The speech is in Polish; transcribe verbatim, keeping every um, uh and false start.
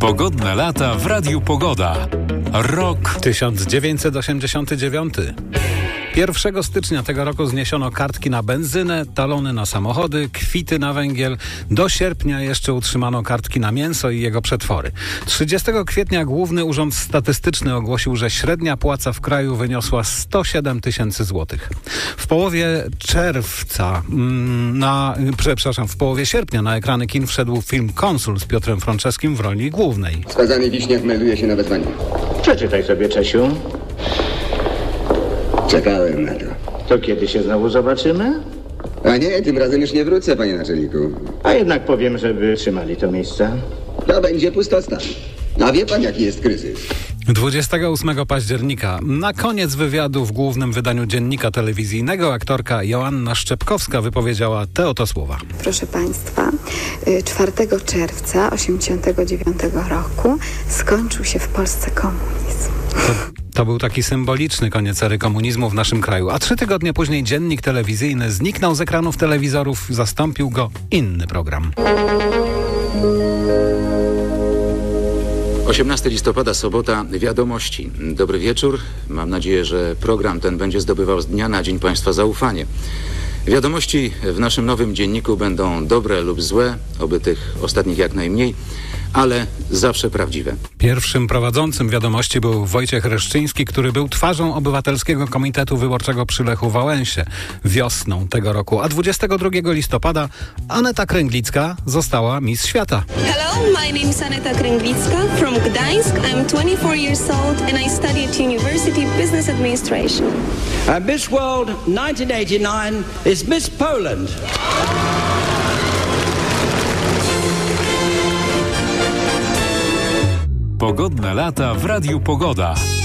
Pogodne lata w Radiu Pogoda. Rok tysiąc dziewięćset osiemdziesiąty dziewiąty. pierwszego stycznia tego roku zniesiono kartki na benzynę, talony na samochody, kwity na węgiel. Do sierpnia jeszcze utrzymano kartki na mięso i jego przetwory. trzydziestego kwietnia Główny Urząd Statystyczny ogłosił, że średnia płaca w kraju wyniosła sto siedem tysięcy złotych. W połowie czerwca, na, przepraszam, w połowie sierpnia na ekrany kin wszedł film Konsul z Piotrem Franczewskim w roli głównej. Skazany Wiśniak melduje się na wezwanie. Przeczytaj sobie, Czesiu. Czekałem na to. To kiedy się znowu zobaczymy? A nie, tym razem już nie wrócę, panie naczelniku. A jednak powiem, żeby trzymali to miejsce. To będzie pustostan. A wie pan, jaki jest kryzys? dwudziestego ósmego października na koniec wywiadu w głównym wydaniu dziennika telewizyjnego aktorka Joanna Szczepkowska wypowiedziała te oto słowa. Proszę państwa, czwartego czerwca osiemdziesiątego dziewiątego roku skończył się w Polsce komunizm. To, to był taki symboliczny koniec ery komunizmu w naszym kraju, a trzy tygodnie później dziennik telewizyjny zniknął z ekranów telewizorów, zastąpił go inny program. osiemnastego listopada, sobota, wiadomości. Dobry wieczór. Mam nadzieję, że program ten będzie zdobywał z dnia na dzień Państwa zaufanie. Wiadomości w naszym nowym dzienniku będą dobre lub złe, oby tych ostatnich jak najmniej, ale zawsze prawdziwe. Pierwszym prowadzącym wiadomości był Wojciech Reszczyński, który był twarzą Obywatelskiego Komitetu Wyborczego przy Lechu Wałęsie wiosną tego roku, a dwudziestego drugiego listopada Aneta Kręglicka została Miss Świata. Hello, my name is Aneta Kręglicka from Gdańsk. I'm twenty-four years old and I study at University Business Administration. And Miss World nineteen eighty-nine is Miss Poland. Pogodne lata w Radiu Pogoda.